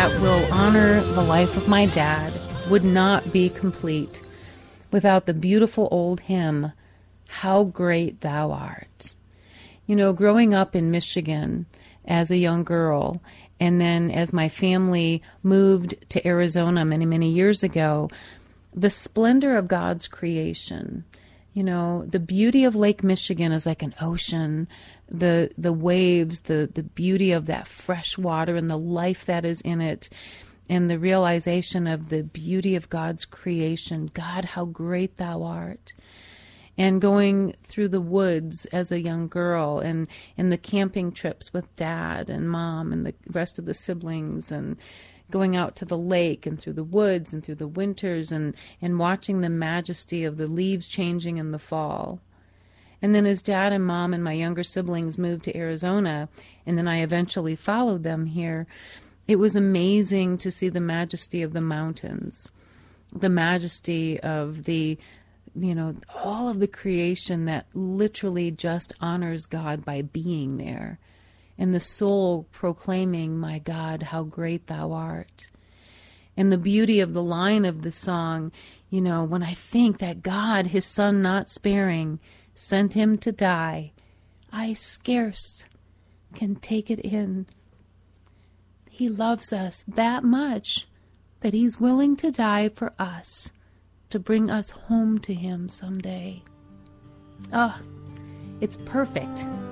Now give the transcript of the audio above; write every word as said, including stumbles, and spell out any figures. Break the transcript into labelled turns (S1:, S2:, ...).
S1: that will honor the life of my dad would not be complete without the beautiful old hymn, How Great Thou Art. You know, growing up in Michigan as a young girl, and then as my family moved to Arizona many, many years ago, the splendor of God's creation, you know, the beauty of Lake Michigan is like an ocean, the the waves, the, the beauty of that fresh water and the life that is in it, and the realization of the beauty of God's creation. God, how great thou art. And going through the woods as a young girl, and, and the camping trips with dad and mom and the rest of the siblings, and going out to the lake and through the woods and through the winters, and, and watching the majesty of the leaves changing in the fall. And then as dad and mom and my younger siblings moved to Arizona, and then I eventually followed them here, it was amazing to see the majesty of the mountains, the majesty of the, you know, all of the creation that literally just honors God by being there. And the soul proclaiming, my God, how great thou art. And the beauty of the line of the song, you know, when I think that God, his son not sparing, sent him to die, I scarce can take it in. He loves us that much that he's willing to die for us, to bring us home to him someday. Ah, oh, it's perfect.